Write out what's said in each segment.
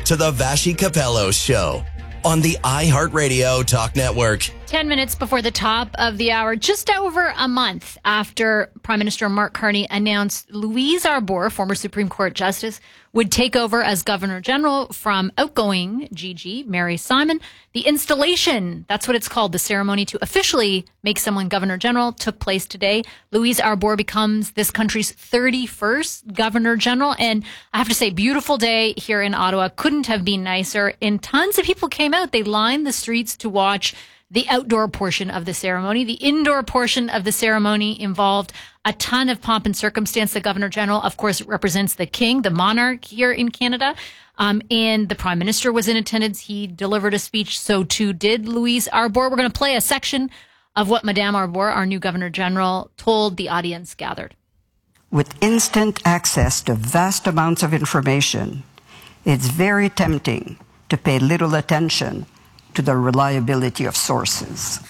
to the Vashi Capello Show on the iHeartRadio Talk Network. 10 minutes before the top of the hour, just over a month after Prime Minister Mark Carney announced Louise Arbour, former Supreme Court Justice, would take over as Governor General from outgoing GG, Mary Simon. The installation, that's what it's called, the ceremony to officially make someone Governor General, took place today. Louise Arbour becomes this country's 31st Governor General. And I have to say, beautiful day here in Ottawa. Couldn't have been nicer. And tons of people came out. They lined the streets to watch the outdoor portion of the ceremony. The indoor portion of the ceremony involved a ton of pomp and circumstance. The Governor General, of course, represents the King, the monarch here in Canada. And the Prime Minister was in attendance. He delivered a speech. So too did Louise Arbour. We're going to play a section of what Madame Arbour, our new Governor General, told the audience gathered. With instant access to vast amounts of information, it's very tempting to pay little attention to the reliability of sources.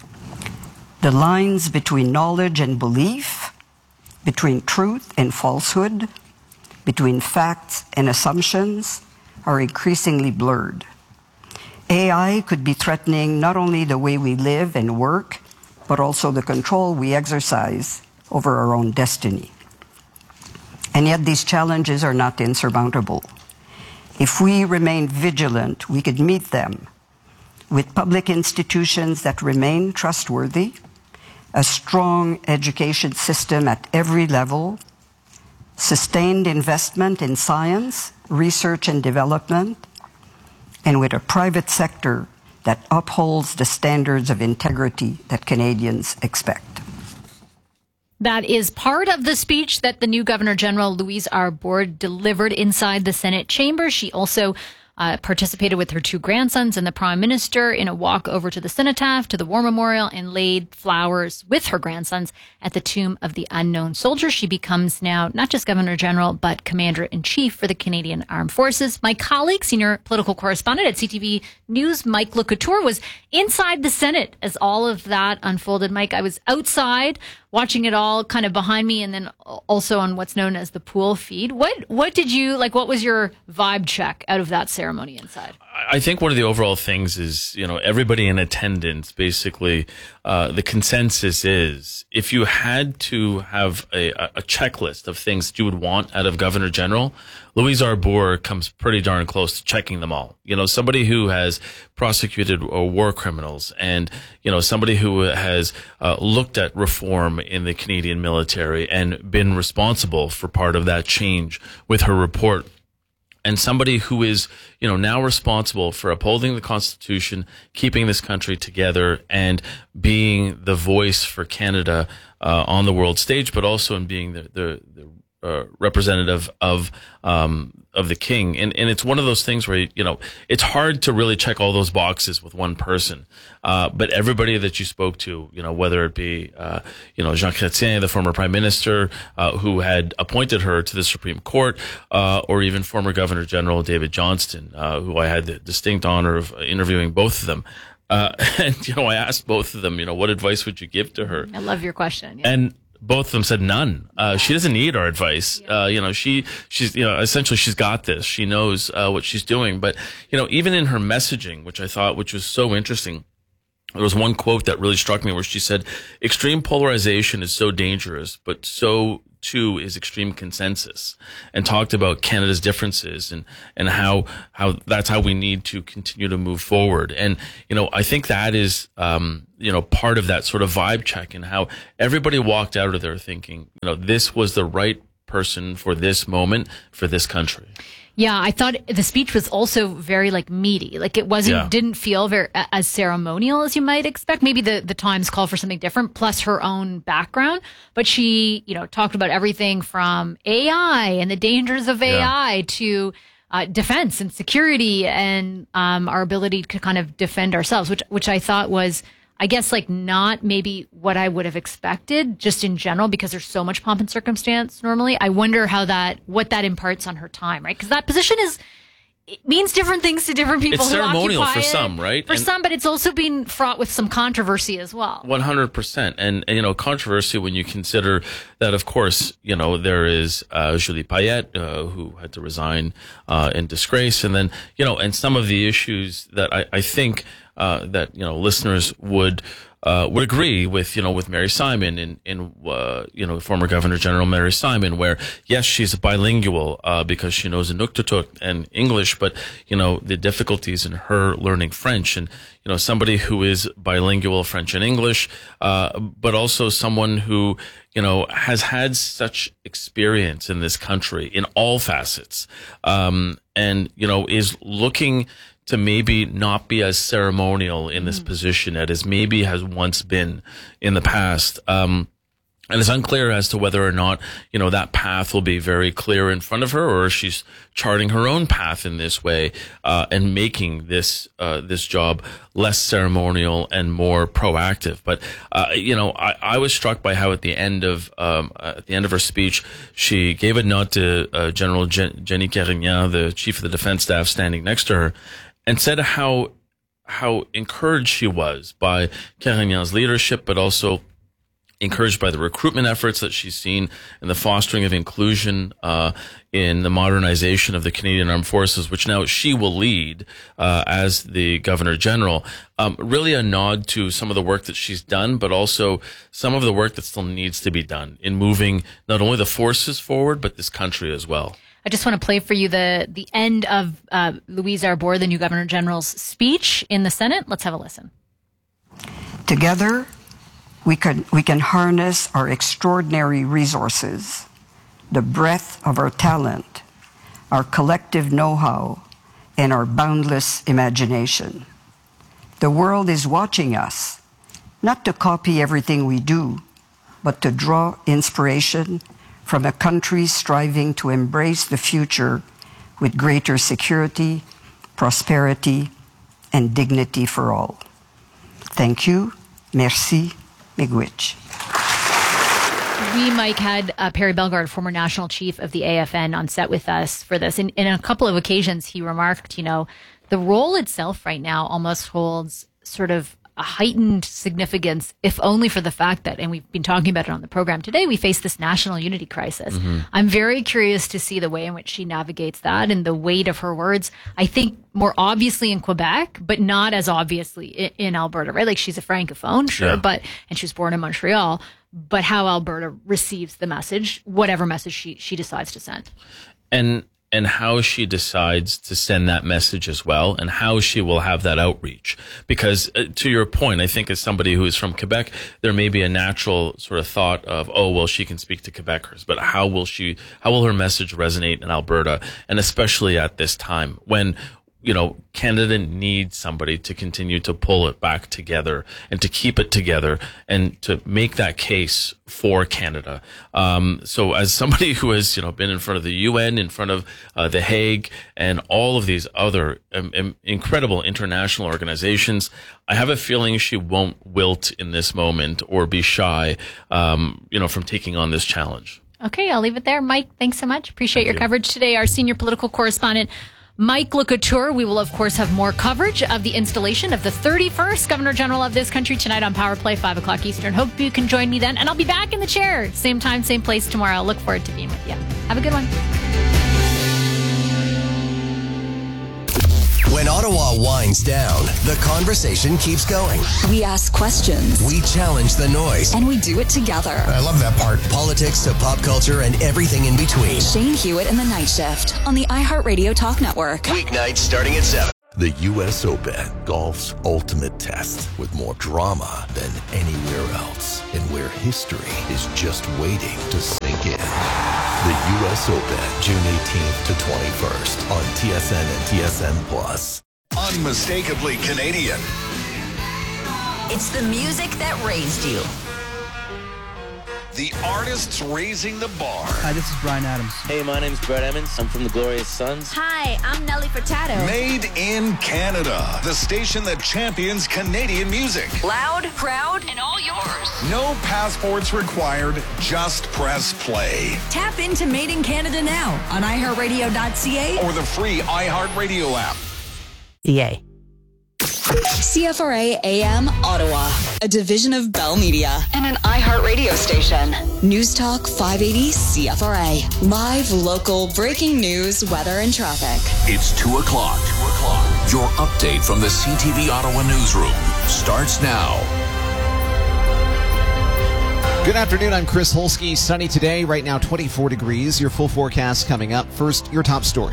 The lines between knowledge and belief, between truth and falsehood, between facts and assumptions are increasingly blurred. AI could be threatening not only the way we live and work, but also the control we exercise over our own destiny. And yet these challenges are not insurmountable. If we remain vigilant, we could meet them with public institutions that remain trustworthy, a strong education system at every level, sustained investment in science, research and development, and with a private sector that upholds the standards of integrity that Canadians expect. That is part of the speech that the new Governor General, Louise Arbour, delivered inside the Senate chamber. She also participated with her two grandsons and the Prime Minister in a walk over to the Cenotaph, to the War Memorial, and laid flowers with her grandsons at the Tomb of the Unknown Soldier. She becomes now not just Governor General, but Commander-in-Chief for the Canadian Armed Forces. My colleague, senior political correspondent at CTV News, Mike Le Couture, was inside the Senate as all of that unfolded. Mike, I was outside watching it all kind of behind me and then also on what's known as the pool feed. What did you, like, what was your vibe check out of that ceremony inside? I think one of the overall things is, everybody in attendance, basically, the consensus is if you had to have a checklist of things that you would want out of Governor General, Louise Arbour comes pretty darn close to checking them all. Somebody who has prosecuted war criminals and, somebody who has looked at reform in the Canadian military and been responsible for part of that change with her report. And somebody who is, now responsible for upholding the Constitution, keeping this country together, and being the voice for Canada on the world stage, but also in being the representative of the King. And it's one of those things where, it's hard to really check all those boxes with one person. But everybody that you spoke to, whether it be, Jean Chrétien, the former Prime Minister, who had appointed her to the Supreme Court, or even former Governor General David Johnston, who I had the distinct honor of interviewing both of them. And, I asked both of them, what advice would you give to her? I love your question. Yeah. And both of them said none. She doesn't need our advice. Yeah. She's essentially she's got this. She knows what she's doing. But, even in her messaging, which was so interesting, there was one quote that really struck me where she said, extreme polarization is so dangerous, but so too is extreme consensus, and talked about Canada's differences and how that's how we need to continue to move forward. And, I think that is, part of that sort of vibe check, and how everybody walked out of there thinking, this was the right person for this moment, for this country. Yeah, I thought the speech was also very meaty. It didn't feel very as ceremonial as you might expect. Maybe the times call for something different, plus her own background. But she, talked about everything from AI and the dangers of AI to defense and security and our ability to kind of defend ourselves, which I thought was, I guess, not maybe what I would have expected just in general, because there's so much pomp and circumstance normally. I wonder what that imparts on her time, right? Because that position it means different things to different people. It's who ceremonial occupy for it. some, right? For some, but it's also been fraught with some controversy as well. 100%. And controversy when you consider that, of course, there is Julie Payette, who had to resign in disgrace. And then, and some of the issues that I think that, listeners would agree with, with Mary Simon in former Governor General Mary Simon, where yes, she's bilingual, because she knows Inuktitut and English, but, the difficulties in her learning French, and, somebody who is bilingual French and English, but also someone who, has had such experience in this country in all facets, and, is looking to maybe not be as ceremonial in this position as maybe has once been in the past. And it's unclear as to whether or not, that path will be very clear in front of her, or she's charting her own path in this way, and making this job less ceremonial and more proactive. But, I was struck by how at the end of her speech, she gave a nod to, General Jenny Carignan, the chief of the defense staff, standing next to her, and said how encouraged she was by Carignan's leadership, but also encouraged by the recruitment efforts that she's seen and the fostering of inclusion in the modernization of the Canadian Armed Forces, which now she will lead as the Governor General. Really a nod to some of the work that she's done, but also some of the work that still needs to be done in moving not only the forces forward, but this country as well. I just want to play for you the end of Louise Arbour, the new Governor General's speech in the Senate. Let's have a listen. Together, we can harness our extraordinary resources, the breadth of our talent, our collective know-how, and our boundless imagination. The world is watching us, not to copy everything we do, but to draw inspiration from a country striving to embrace the future with greater security, prosperity, and dignity for all. Thank you. Merci. Miigwech. We, Mike, had Perry Bellegarde, former national chief of the AFN, on set with us for this. In a couple of occasions, he remarked, the role itself right now almost holds sort of a heightened significance, if only for the fact that, and we've been talking about it on the program today, we face this national unity crisis. Mm-hmm. I'm very curious to see the way in which she navigates that and the weight of her words. I think more obviously in Quebec, but not as obviously in Alberta, right? Like, she's a francophone, sure, yeah, and she was born in Montreal, but how Alberta receives the message, whatever message she decides to send. And how she decides to send that message as well, and how she will have that outreach. Because to your point, I think as somebody who is from Quebec, there may be a natural sort of thought of, oh, well, she can speak to Quebecers, but how will her message resonate in Alberta? And especially at this time when, Canada needs somebody to continue to pull it back together and to keep it together and to make that case for Canada. So as somebody who has, been in front of the UN, in front of The Hague, and all of these other incredible international organizations, I have a feeling she won't wilt in this moment or be shy, from taking on this challenge. Okay, I'll leave it there. Mike, thanks so much. Appreciate your coverage today. Our senior political correspondent, Mike LeCouture. We will, of course, have more coverage of the installation of the 31st Governor General of this country tonight on Power Play, 5 o'clock Eastern. Hope you can join me then. And I'll be back in the chair, same time, same place tomorrow. I'll look forward to being with you. Have a good one. When Ottawa winds down, the conversation keeps going. We ask questions. We challenge the noise. And we do it together. I love that part. Politics to pop culture and everything in between. Shane Hewitt in the Night Shift on the iHeartRadio Talk Network. Weeknights starting at 7. The U.S. Open, golf's ultimate test, with more drama than anywhere else, and where history is just waiting to sink in. The U.S. Open, June 18th to 21st on TSN and TSN+. Unmistakably Canadian. It's the music that raised you. The artists raising the bar. Hi, this is Bryan Adams. Hey, my name's Brett Emmons. I'm from the Glorious Sons. Hi, I'm Nelly Furtado. Made in Canada. The station that champions Canadian music. Loud, proud, and all yours. No passports required. Just press play. Tap into Made in Canada now on iHeartRadio.ca or the free iHeartRadio app. CA. CFRA AM Ottawa, a division of Bell Media and an iHeartRadio station. News Talk 580 CFRA. Live, local, breaking news, weather, and traffic. It's 2 o'clock. Your update from the CTV Ottawa newsroom starts now. Good afternoon. I'm Chris Holsky. Sunny today. Right now, 24 degrees. Your full forecast coming up. First, your top stories.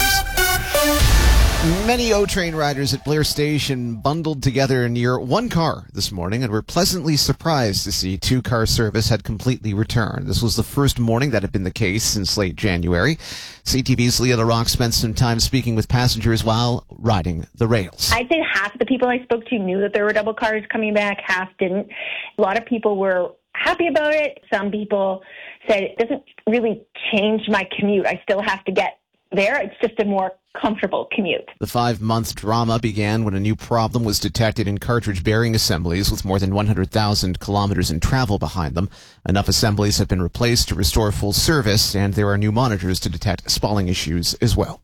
Many O-Train riders at Blair Station bundled together near one car this morning and were pleasantly surprised to see two-car service had completely returned. This was the first morning that had been the case since late January. CTV's Leah LaRocque spent some time speaking with passengers while riding the rails. I'd say half of the people I spoke to knew that there were double cars coming back, half didn't. A lot of people were happy about it. Some people said it doesn't really change my commute. I still have to get there. It's just a more comfortable commute. The 5-month drama began when a new problem was detected in cartridge bearing assemblies with more than 100,000 kilometers in travel behind them. Enough assemblies have been replaced to restore full service, and there are new monitors to detect spalling issues as well.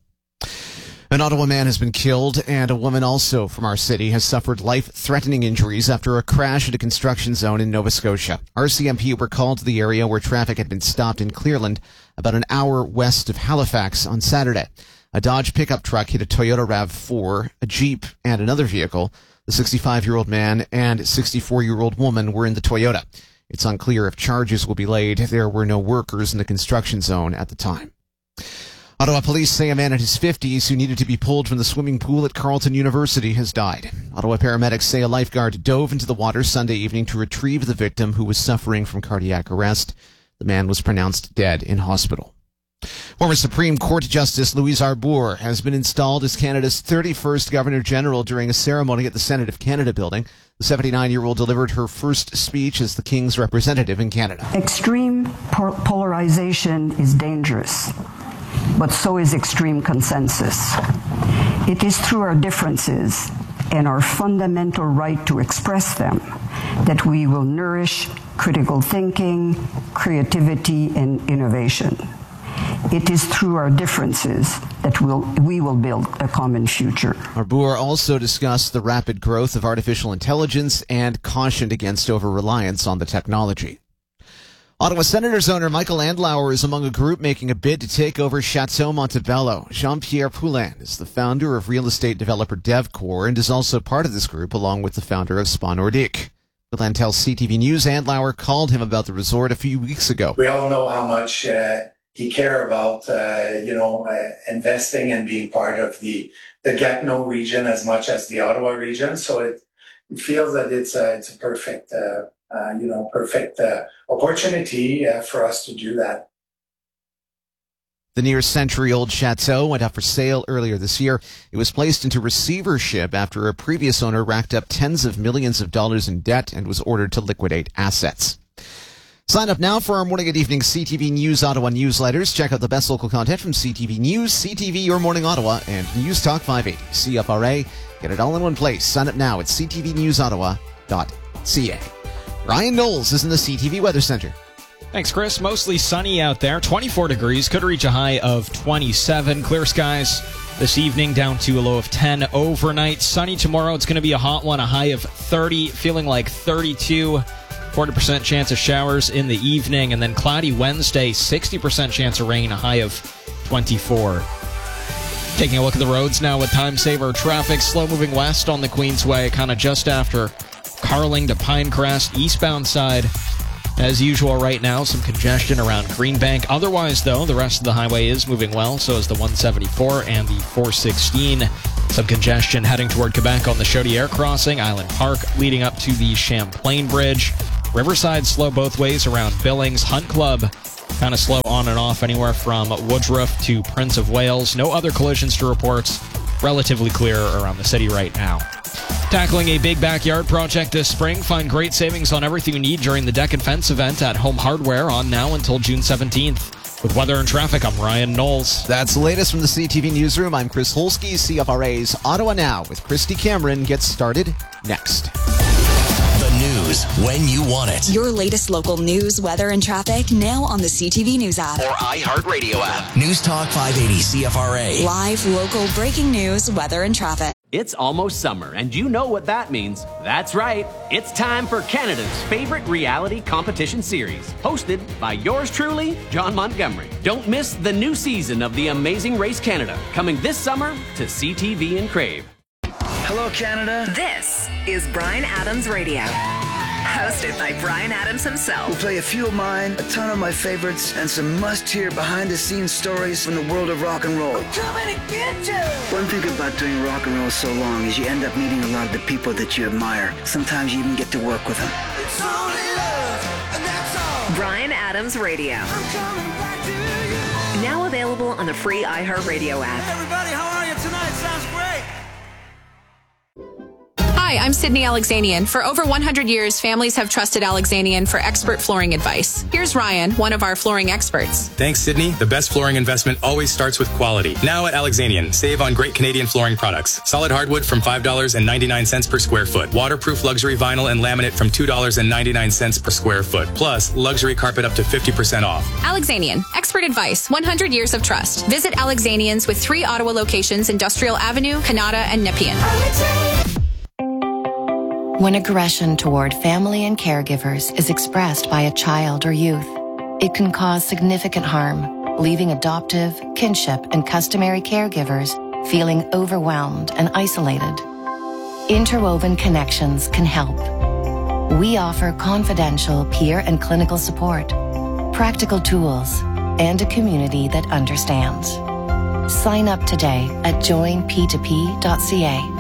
An Ottawa man has been killed, and a woman also from our city has suffered life-threatening injuries after a crash at a construction zone in Nova Scotia. RCMP were called to the area where traffic had been stopped in Clearland, about an hour west of Halifax on Saturday. A Dodge pickup truck hit a Toyota RAV4, a Jeep, and another vehicle. The 65-year-old man and 64-year-old woman were in the Toyota. It's unclear if charges will be laid. There were no workers in the construction zone at the time. Ottawa police say a man in his 50s who needed to be pulled from the swimming pool at Carleton University has died. Ottawa paramedics say a lifeguard dove into the water Sunday evening to retrieve the victim who was suffering from cardiac arrest. The man was pronounced dead in hospital. Former Supreme Court Justice Louise Arbour has been installed as Canada's 31st Governor-General during a ceremony at the Senate of Canada building. The 79-year-old delivered her first speech as the King's representative in Canada. Extreme polarization is dangerous, but so is extreme consensus. It is through our differences and our fundamental right to express them that we will nourish critical thinking, creativity, and innovation. It is through our differences that we will build a common future. Arbour also discussed the rapid growth of artificial intelligence and cautioned against over-reliance on the technology. Ottawa Senators owner Michael Andlauer is among a group making a bid to take over Chateau Montebello. Jean-Pierre Poulin is the founder of real estate developer DevCore and is also part of this group along with the founder of Spa Nordique. Poulin tells CTV News Andlauer called him about the resort a few weeks ago. We all know how much he cared about, investing and being part of the Gatineau region as much as the Ottawa region. So it feels that it's a perfect opportunity for us to do that. The near-century-old chateau went up for sale earlier this year. It was placed into receivership after a previous owner racked up tens of millions of dollars in debt and was ordered to liquidate assets. Sign up now for our morning and evening CTV News Ottawa newsletters. Check out the best local content from CTV News, CTV Your Morning Ottawa, and News Talk 580, CFRA. Get it all in one place. Sign up now at ctvnewsottawa.ca. Ryan Knowles is in the CTV Weather Center. Thanks, Chris. Mostly sunny out there. 24 degrees. Could reach a high of 27. Clear skies this evening down to a low of 10 overnight. Sunny tomorrow. It's going to be a hot one. A high of 30. Feeling like 32. 40% chance of showers in the evening. And then cloudy Wednesday. 60% chance of rain. A high of 24. Taking a look at the roads now with time saver traffic. Slow moving west on the Queensway. Kind of just after Carling to Pinecrest. Eastbound side. As usual right now, some congestion around Greenbank. Otherwise, though, the rest of the highway is moving well. So is the 174 and the 416. Some congestion heading toward Quebec on the Chaudière crossing. Island Park leading up to the Champlain Bridge. Riverside slow both ways around Billings. Hunt Club kind of slow on and off anywhere from Woodruff to Prince of Wales. No other collisions to report. Relatively clear around the city right now. Tackling a big backyard project this spring, find great savings on everything you need during the Deck and Fence event at Home Hardware on now until June 17th. With weather and traffic, I'm Ryan Knowles. That's the latest from the CTV Newsroom. I'm Chris Holsky. CFRA's Ottawa Now with Christy Cameron gets started next. The news when you want it. Your latest local news, weather, and traffic now on the CTV News app. Or iHeartRadio app. News Talk 580 CFRA. Live, local, breaking news, weather, and traffic. It's almost summer, and you know what that means. That's right. It's time for Canada's favorite reality competition series, hosted by yours truly, John Montgomery. Don't miss the new season of The Amazing Race Canada, coming this summer to CTV and Crave. Hello, Canada. This is Bryan Adams Radio. Hosted by Bryan Adams himself. We'll play a few of mine, a ton of my favorites, and some must-hear behind-the-scenes stories from the world of rock and roll. I'm coming to get you! One thing about doing rock and roll so long is you end up meeting a lot of the people that you admire. Sometimes you even get to work with them. It's only love, and that's all. Bryan Adams Radio. I'm coming back to you. Now available on the free iHeartRadio app. Hey everybody, how are you tonight? Sounds great. Hi, I'm Sydney Alexanian. For over 100 years, families have trusted Alexanian for expert flooring advice. Here's Ryan, one of our flooring experts. Thanks, Sydney. The best flooring investment always starts with quality. Now at Alexanian, save on great Canadian flooring products. Solid hardwood from $5.99 per square foot. Waterproof luxury vinyl and laminate from $2.99 per square foot. Plus, luxury carpet up to 50% off. Alexanian, expert advice, 100 years of trust. Visit Alexanians with 3 Ottawa locations, Industrial Avenue, Kanata, and Nepean. When aggression toward family and caregivers is expressed by a child or youth, it can cause significant harm, leaving adoptive, kinship, and customary caregivers feeling overwhelmed and isolated. Interwoven Connections can help. We offer confidential peer and clinical support, practical tools, and a community that understands. Sign up today at joinp2p.ca.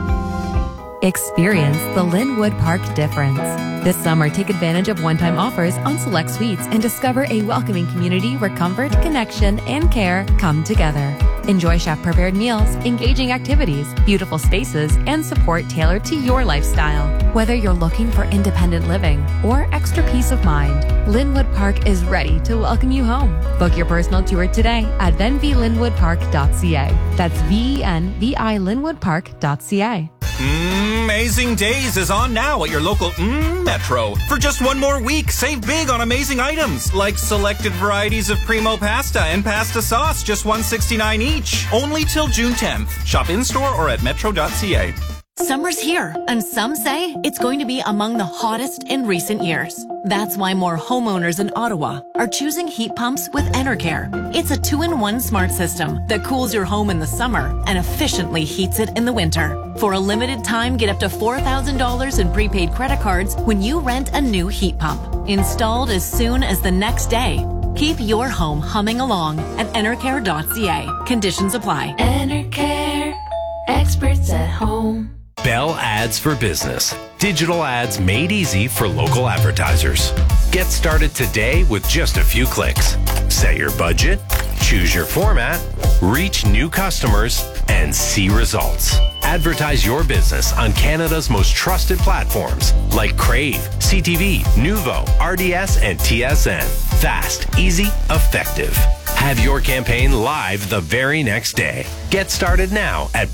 Experience the Linwood Park difference. This summer, take advantage of one-time offers on select suites and discover a welcoming community where comfort, connection, and care come together. Enjoy chef-prepared meals, engaging activities, beautiful spaces, and support tailored to your lifestyle. Whether you're looking for independent living or extra peace of mind, Linwood Park is ready to welcome you home. Book your personal tour today at venvilinwoodpark.ca. That's VENVI linwoodpark.ca. Amazing Days is on now at your local Metro. For just one more week, save big on amazing items like selected varieties of Primo pasta and pasta sauce, just $1.69 each. Only till June 10th. Shop in-store or at metro.ca. Summer's here, and some say it's going to be among the hottest in recent years. That's why more homeowners in Ottawa are choosing heat pumps with Enercare. It's a 2-in-1 smart system that cools your home in the summer and efficiently heats it in the winter. For a limited time, get up to $4,000 in prepaid credit cards when you rent a new heat pump. Installed as soon as the next day. Keep your home humming along at enercare.ca. Conditions apply. Enercare. Experts at home. Bell Ads for Business. Digital ads made easy for local advertisers. Get started today with just a few clicks. Set your budget, choose your format, reach new customers, and see results. Advertise your business on Canada's most trusted platforms like Crave, CTV, Nuvo, RDS, and TSN. Fast, easy, effective. Have your campaign live the very next day. Get started now at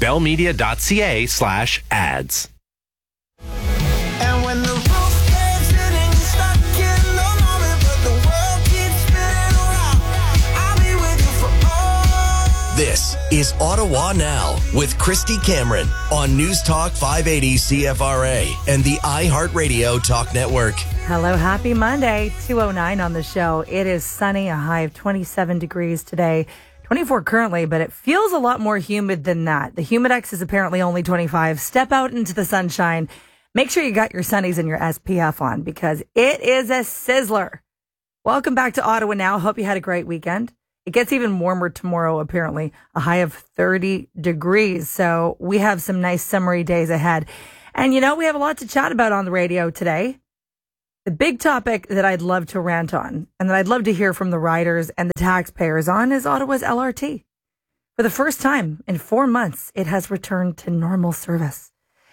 bellmedia.ca/ads. And when the roof caves in and you're stuck in the moment, but the world keeps spinning around, I'll be with you for all. This is Ottawa Now with Christy Cameron on News Talk 580 CFRA and the iHeartRadio Talk Network. Hello, happy Monday, 2:09 on the show. It is sunny, a high of 27 degrees today, 24 currently, but it feels a lot more humid than that. The Humidex is apparently only 25. Step out into the sunshine. Make sure you got your sunnies and your SPF on because it is a sizzler. Welcome back to Ottawa Now. Hope you had a great weekend. It gets even warmer tomorrow, apparently, a high of 30 degrees. So we have some nice summery days ahead. And, you know, we have a lot to chat about on the radio today. The big topic that I'd love to rant on and that I'd love to hear from the riders and the taxpayers on is Ottawa's LRT. For the first time in 4 months, it has returned to normal service.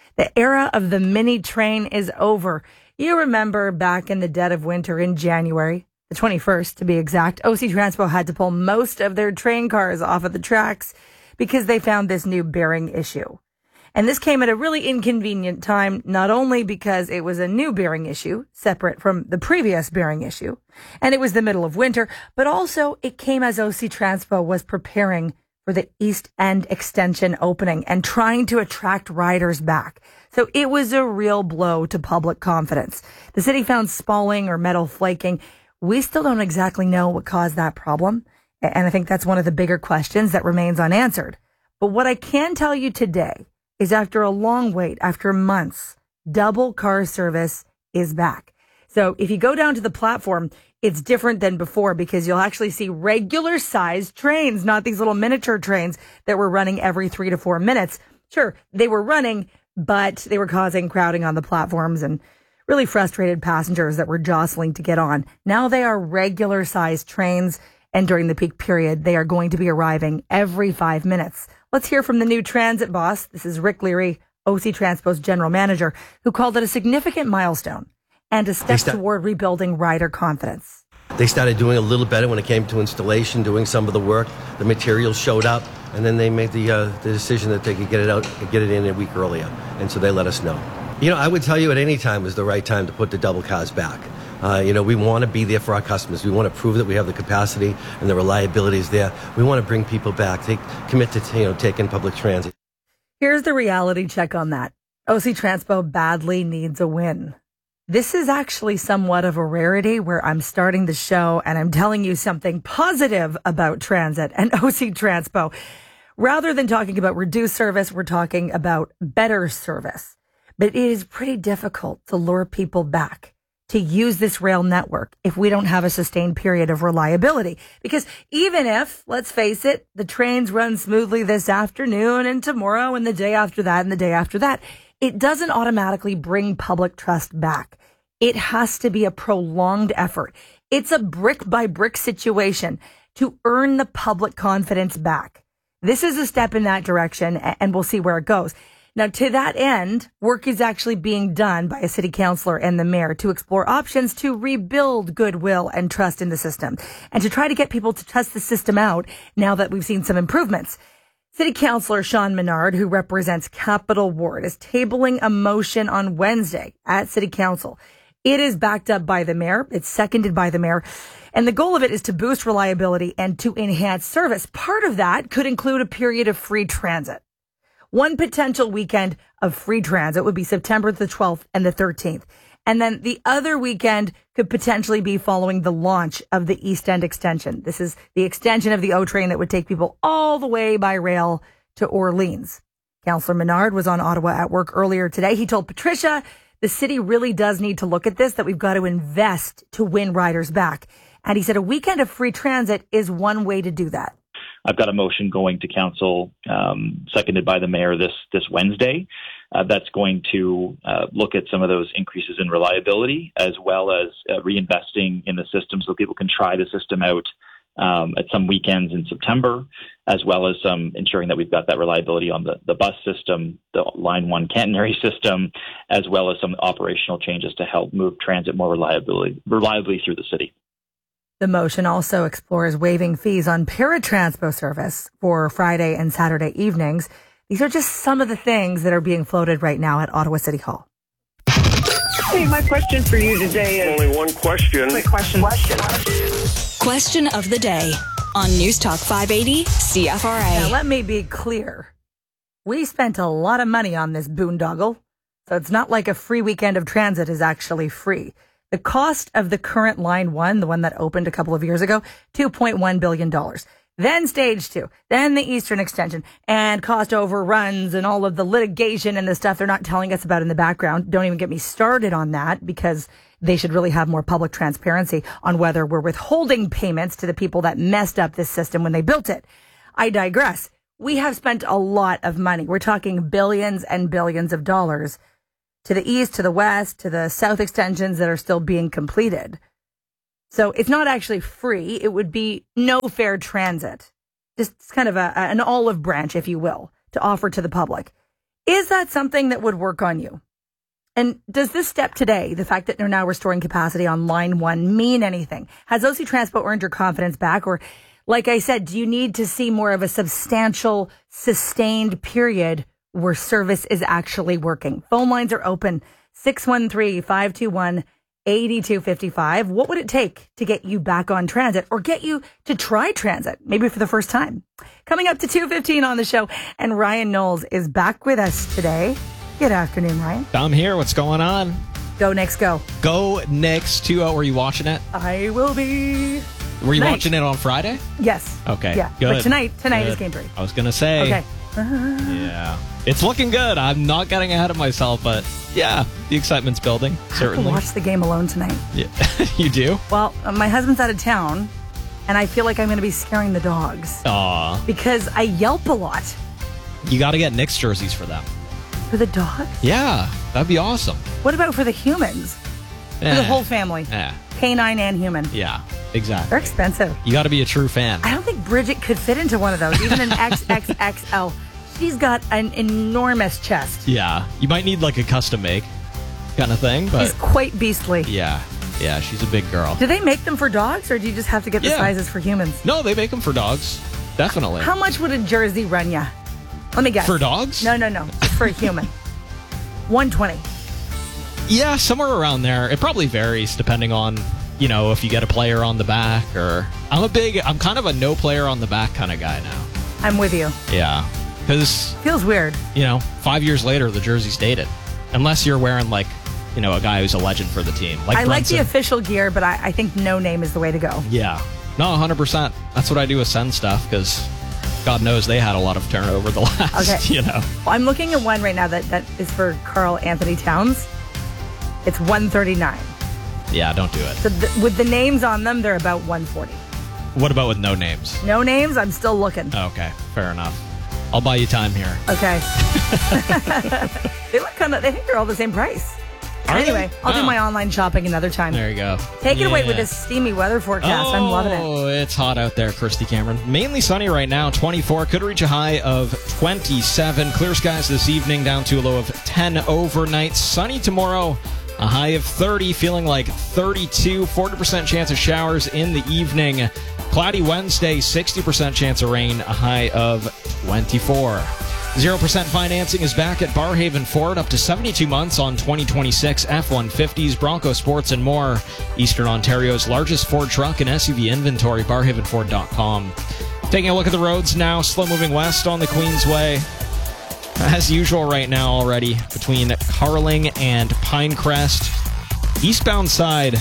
The era of the mini train is over. You remember back in the dead of winter in January, the 21st to be exact, OC Transpo had to pull most of their train cars off of the tracks because they found this new bearing issue. And this came at a really inconvenient time, not only because it was a new bearing issue, separate from the previous bearing issue, and it was the middle of winter, but also it came as OC Transpo was preparing for the East End extension opening and trying to attract riders back. So it was a real blow to public confidence. The city found spalling or metal flaking. We still don't exactly know what caused that problem, and I think that's one of the bigger questions that remains unanswered. But what I can tell you today is after a long wait, after months, double car service is back. So if you go down to the platform, it's different than before because you'll actually see regular sized trains, not these little miniature trains that were running every 3 to 4 minutes. Sure, they were running, but they were causing crowding on the platforms and really frustrated passengers that were jostling to get on. Now they are regular sized trains, and during the peak period, they are going to be arriving every 5 minutes. Let's hear from the new transit boss. This is Rick Leary, OC Transpo's general manager, who called it a significant milestone and a step toward rebuilding rider confidence. They started doing a little better when it came to installation, doing some of the work. The materials showed up, and then they made the decision that they could get it in a week earlier. And so they let us know. I would tell you at any time is the right time to put the double cars back. We want to be there for our customers. We want to prove that we have the capacity and the reliability is there. We want to bring people back. They commit to taking public transit. Here's the reality check on that. OC Transpo badly needs a win. This is actually somewhat of a rarity where I'm starting the show and I'm telling you something positive about transit and OC Transpo. Rather than talking about reduced service, we're talking about better service. But it is pretty difficult to lure people back to use this rail network if we don't have a sustained period of reliability. Because even if, let's face it, the trains run smoothly this afternoon and tomorrow and the day after that and the day after that, it doesn't automatically bring public trust back. It has to be a prolonged effort. It's a brick by brick situation to earn the public confidence back. This is a step in that direction, and we'll see where it goes. Now, to that end, work is actually being done by a city councillor and the mayor to explore options to rebuild goodwill and trust in the system and to try to get people to test the system out now that we've seen some improvements. City Councillor Sean Menard, who represents Capital Ward, is tabling a motion on Wednesday at City Council. It is backed up by the mayor. It's seconded by the mayor. And the goal of it is to boost reliability and to enhance service. Part of that could include a period of free transit. One potential weekend of free transit would be September the 12th and the 13th. And then the other weekend could potentially be following the launch of the East End extension. This is the extension of the O train that would take people all the way by rail to Orleans. Councillor Menard was on Ottawa at Work earlier today. He told Patricia the city really does need to look at this, that we've got to invest to win riders back. And he said a weekend of free transit is one way to do that. I've got a motion going to council, seconded by the mayor this Wednesday. That's going to look at some of those increases in reliability, as well as reinvesting in the system so people can try the system out at some weekends in September, as well as ensuring that we've got that reliability on the bus system, the Line 1 Canterbury system, as well as some operational changes to help move transit more reliably through the city. The motion also explores waiving fees on paratranspo service for Friday and Saturday evenings. These are just some of the things that are being floated right now at Ottawa City Hall. Hey, my question for you today is... Only one question. Question of the day on News Talk 580 CFRA. Now, let me be clear. We spent a lot of money on this boondoggle, so it's not like a free weekend of transit is actually free. The cost of the current Line 1, the one that opened a couple of years ago, $2.1 billion. Then Stage 2, then the Eastern Extension, and cost overruns and all of the litigation and the stuff they're not telling us about in the background. Don't even get me started on that, because they should really have more public transparency on whether we're withholding payments to the people that messed up this system when they built it. I digress. We have spent a lot of money. We're talking billions and billions of dollars to the east, to the west, to the south extensions that are still being completed. So it's not actually free. It would be no fare transit. Just kind of an olive branch, if you will, to offer to the public. Is that something that would work on you? And does this step today, the fact that they're now restoring capacity on Line 1, mean anything? Has OC Transpo earned your confidence back? Or, like I said, do you need to see more of a substantial, sustained period where service is actually working? Phone lines are open, 613-521-8255. What would it take to get you back on transit or get you to try transit, maybe for the first time? Coming up to 2:15 on the show, and Ryan Knowles is back with us today. Good afternoon, Ryan. I'm here. What's going on? Go Knicks, go. Go Knicks 2-0. Were you watching it? I will be. Were you watching it on Friday? Yes. Okay. Yeah. Good. But tonight Good. is game 3. I was going to say. Okay. Yeah. It's looking good. I'm not getting ahead of myself, but yeah, the excitement's building. Certainly. I have to watch the game alone tonight. Yeah. You do? Well, my husband's out of town, and I feel like I'm going to be scaring the dogs. Aw. Because I yelp a lot. You got to get Knicks jerseys for them. For the dogs? Yeah, that'd be awesome. What about for the humans? For the whole family? Yeah. Canine and human. Yeah, exactly. They're expensive. You got to be a true fan. I don't think Bridget could fit into one of those, even an XXXL. She's got an enormous chest. Yeah, you might need like a custom make kind of thing, but She's quite beastly. yeah, she's a big girl. Do they make them for dogs, or do you just have to get the sizes for humans? No, they make them for dogs. Definitely. How much would a jersey run you? Let me guess. For dogs? No. Just for a human. 120. Yeah, somewhere around there. It probably varies depending on, if you get a player on the back or... I'm kind of a no player on the back kind of guy now. I'm with you. Yeah. Because... Feels weird. 5 years later, the jersey's dated. Unless you're wearing, a guy who's a legend for the team. I like the official gear, but I think no name is the way to go. Yeah. No, 100%. That's what I do with Send stuff, because... God knows they had a lot of turnover the last, Well, I'm looking at one right now that is for Karl Anthony Towns. It's 139. Yeah, don't do it. So with the names on them, they're about 140. What about with no names? No names? I'm still looking. Okay, fair enough. I'll buy you time here. Okay. They look they think they're all the same price. Anyway, I'll do my online shopping another time. There you go. Take it away with this steamy weather forecast. I'm loving it. Oh, it's hot out there, Christy Cameron. Mainly sunny right now, 24. Could reach a high of 27. Clear skies this evening, down to a low of 10 overnight. Sunny tomorrow, a high of 30, feeling like 32. 40% chance of showers in the evening. Cloudy Wednesday, 60% chance of rain, a high of 24. 0% financing is back at Barhaven Ford, up to 72 months on 2026 F-150s, Bronco Sports, and more. Eastern Ontario's largest Ford truck and SUV inventory, barhavenford.com. Taking a look at the roads now, slow-moving west on the Queensway. As usual right now already, between Carling and Pinecrest. Eastbound side,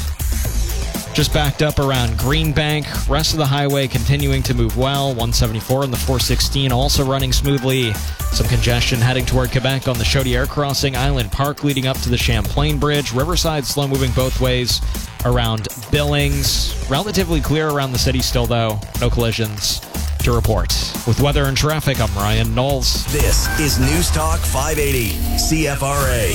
just backed up around Greenbank. Rest of the highway continuing to move well. 174 and the 416 also running smoothly. Some congestion heading toward Quebec on the Chaudière crossing. Island Park leading up to the Champlain Bridge. Riverside slow moving both ways around Billings. Relatively clear around the city still, though. No collisions to report. With weather and traffic, I'm Ryan Knowles. This is News Talk 580 CFRA.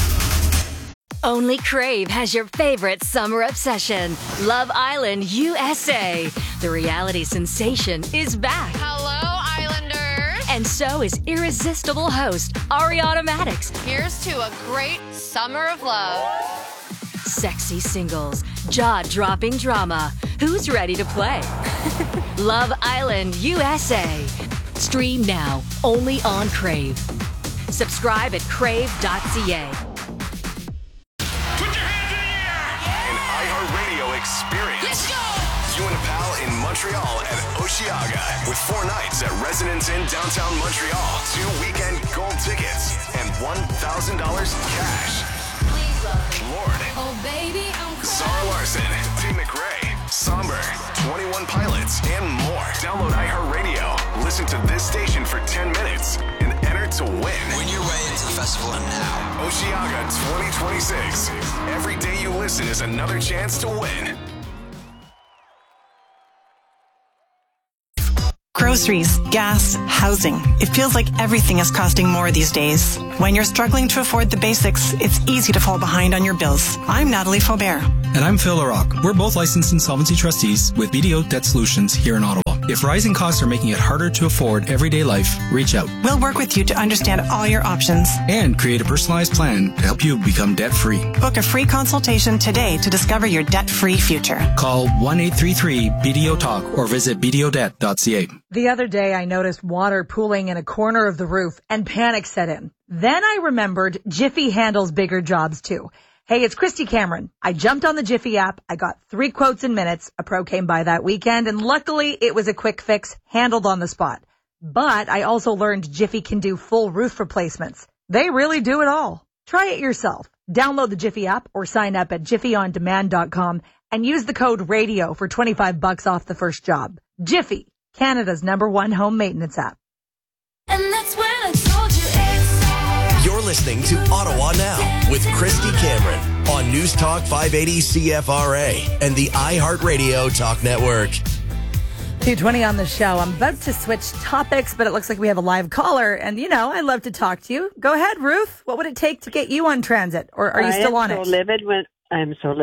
Only Crave has your favorite summer obsession, Love Island USA. The reality sensation is back. Hello, Islanders. And so is irresistible host Ariana Maddox. Here's to a great summer of love. Sexy singles, jaw-dropping drama. Who's ready to play? Love Island USA. Stream now, only on Crave. Subscribe at crave.ca. Experience. Let's go! You and a pal in Montreal at Osheaga with 4 nights at Residence Inn downtown Montreal, 2 weekend gold tickets, and $1,000 cash. Lord, oh baby, Sarah Larson, Tim McRae, Somber, 21 Pilots, and more. Download iHeartRadio. Listen to this station for 10 minutes and enter to win. Win your way into the festival now. Osheaga 2026. Every day you listen is another chance to win. Groceries, gas, housing. It feels like everything is costing more these days. When you're struggling to afford the basics, it's easy to fall behind on your bills. I'm Natalie Faubert. And I'm Phil Larocque. We're both licensed insolvency trustees with BDO Debt Solutions here in Ottawa. If rising costs are making it harder to afford everyday life, reach out. We'll work with you to understand all your options and create a personalized plan to help you become debt-free. Book a free consultation today to discover your debt-free future. Call 1-833-BDO-TALK or visit bdodebt.ca. The other day, I noticed water pooling in a corner of the roof and panic set in. Then I remembered Jiffy handles bigger jobs too. Hey, it's Christy Cameron. I jumped on the Jiffy app. I got 3 quotes in minutes. A pro came by that weekend, and luckily it was a quick fix handled on the spot. But I also learned Jiffy can do full roof replacements. They really do it all. Try it yourself. Download the Jiffy app or sign up at jiffyondemand.com and use the code RADIO for $25 off the first job. Jiffy, Canada's #1 home maintenance app. And that's when I told you it's alright. You're listening to Ottawa Now with Christy Cameron on News Talk 580 CFRA and the iHeartRadio Talk Network. 2:20 on the show. I'm about to switch topics, but it looks like we have a live caller. And, you know, I love to talk to you. Go ahead, Ruth. What would it take to get you on transit? Or are you still on it? I'm so livid. I'm so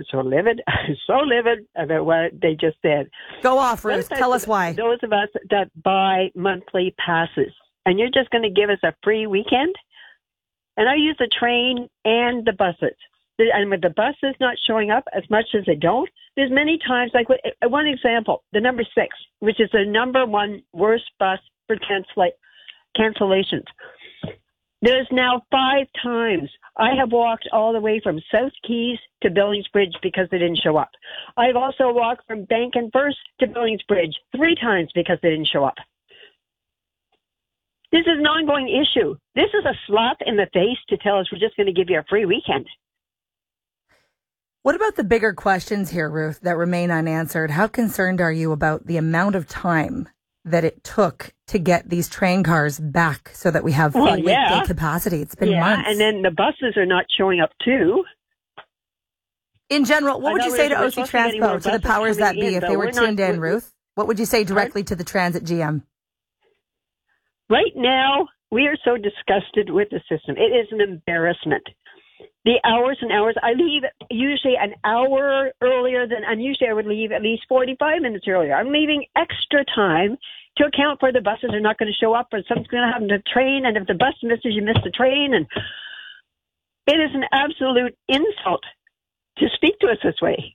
livid about what they just said. Go off, Ruth. Tell us why. Those of us that buy monthly passes, and you're just going to give us a free weekend? And I use the train and the buses. And with the buses not showing up as much as they don't, there's many times, like one example, the number 6, which is the #1 worst bus for cancellations. There's now 5 times I have walked all the way from South Keys to Billings Bridge because they didn't show up. I've also walked from Bank and First to Billings Bridge 3 times because they didn't show up. This is an ongoing issue. This is a slap in the face to tell us we're just going to give you a free weekend. What about the bigger questions here, Ruth, that remain unanswered? How concerned are you about the amount of time that it took to get these train cars back so that we have full weekday capacity? It's been months. And then the buses are not showing up too. In general, what would you say to OC Transpo, to the powers that be, if they were tuned in, Ruth? What would you say directly to the Transit GM? Right now, we are so disgusted with the system. It is an embarrassment. The hours and hours, I leave usually an hour earlier and usually I would leave at least 45 minutes earlier. I'm leaving extra time to account for the buses are not going to show up or something's going to happen to the train. And if the bus misses, you miss the train. And it is an absolute insult to speak to us this way.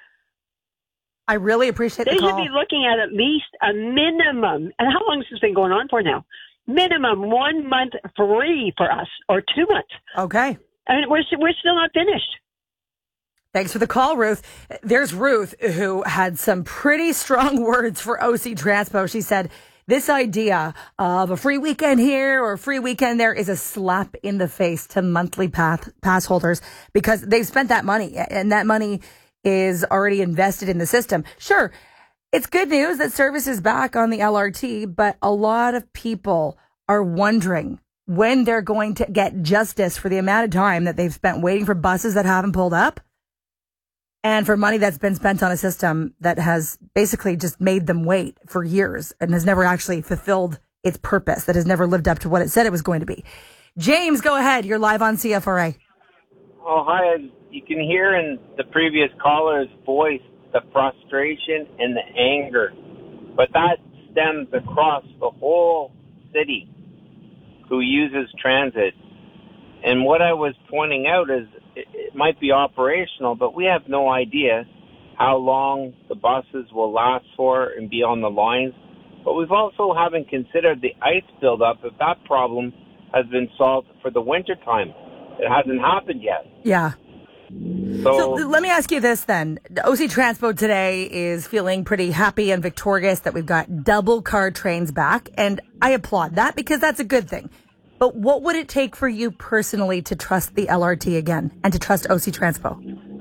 I really appreciate the call. They should be looking at least a minimum. And how long has this been going on for now? Minimum 1 month free for us or 2 months. Okay. And we're still not finished. Thanks for the call, Ruth. There's Ruth, who had some pretty strong words for OC Transpo. She said, this idea of a free weekend here or a free weekend there is a slap in the face to monthly pass holders because they've spent that money and that money is already invested in the system. Sure, it's good news that service is back on the LRT, but a lot of people are wondering when they're going to get justice for the amount of time that they've spent waiting for buses that haven't pulled up and for money that's been spent on a system that has basically just made them wait for years and has never actually fulfilled its purpose, that has never lived up to what it said it was going to be. James, go ahead. You're live on CFRA. Oh, hi. You can hear in the previous caller's voice the frustration and the anger, but that stems across the whole city who uses transit. And what I was pointing out is it might be operational, but we have no idea how long the buses will last for and be on the lines. But we've also haven't considered the ice buildup, if that problem has been solved for the wintertime. It hasn't happened yet. Yeah. So let me ask you this then. OC Transpo today is feeling pretty happy and victorious that we've got double car trains back, and I applaud that because that's a good thing. But what would it take for you personally to trust the LRT again and to trust OC Transpo?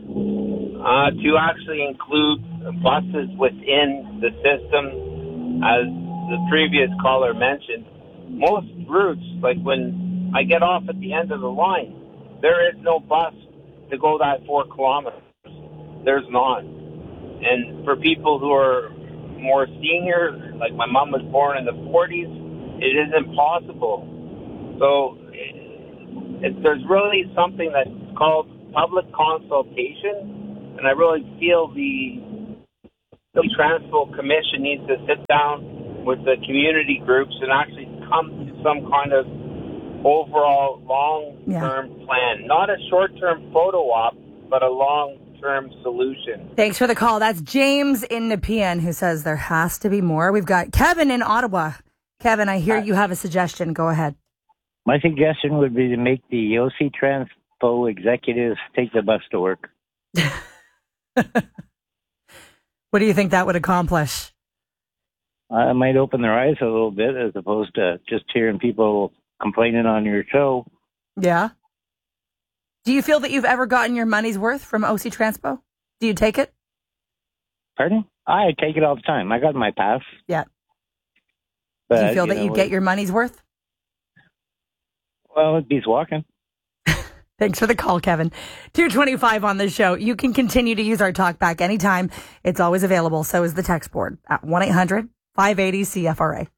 To actually include buses within the system, as the previous caller mentioned. Most routes, like when I get off at the end of the line, there is no bus to go that 4 kilometers. There's not. And for people who are more senior, like my mom was born in the 40s, it is impossible. So there's really something that's called public consultation, and I really feel the Transpo Commission needs to sit down with the community groups and actually come to some kind of overall long-term plan. Not a short-term photo op, but a long-term solution. Thanks for the call. That's James in Nepean who says there has to be more. We've got Kevin in Ottawa. Kevin, I hear you have a suggestion. Go ahead. My suggestion would be to make the OC Transpo executives take the bus to work. What do you think that would accomplish? It might open their eyes a little bit as opposed to just hearing people complaining on your show. Yeah. Do you feel that you've ever gotten your money's worth from OC Transpo? Do you take it? Pardon? I take it all the time. I got my pass. Yeah. But, do you feel that you get your money's worth? Well, it beats walking. Thanks for the call, Kevin. 225 on the show. You can continue to use our talk back anytime. It's always available. So is the text board at 1-800-580-CFRA.